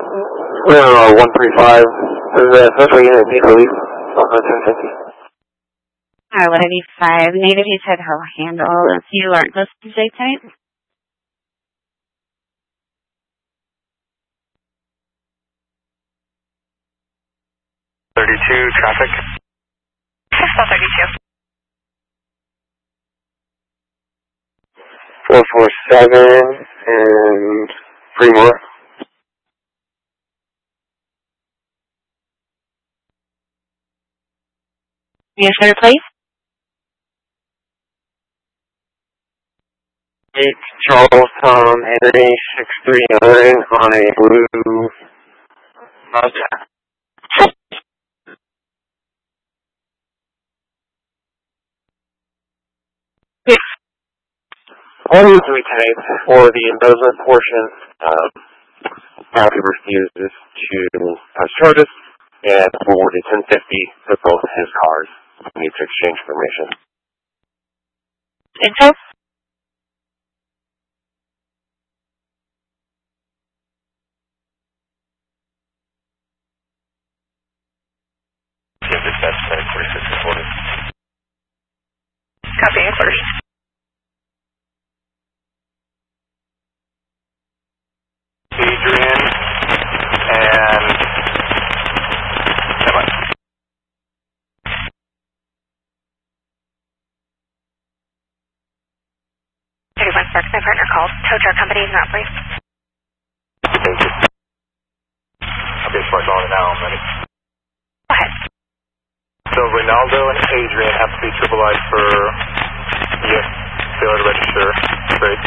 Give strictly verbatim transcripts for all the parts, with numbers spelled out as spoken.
Uh, one three five. There's a special unit need relief on ten fifty. Uh, one eighty-five. Native, you said he'll handle if you aren't close to J type. thirty-two, traffic. Still thirty-two. four four seven and three more. Yes, sir, please. eight Charlestown Henry six three nine on a blue Mazda. All these retained for the embezzlement portion, um, Matthew refuses to press charges and awarded ten fifty for both his cars. We need to exchange information. Info? Copying first. Adrian and Emma. thirty-one Sparks, my partner called. Tow truck company is not free. Thank you. I'll be smart on it now. I'm ready. Go ahead. So Ronaldo and Adrian have to be triple I for yes, failure to register. Great.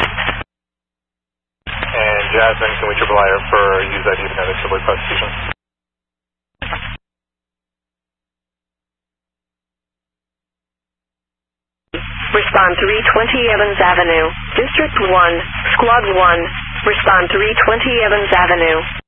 And Jasmine, can we triple I her for use I D for another triple prosecution? Respond three twenty Evans Avenue. District one, Squad one. Respond three twenty Evans Avenue.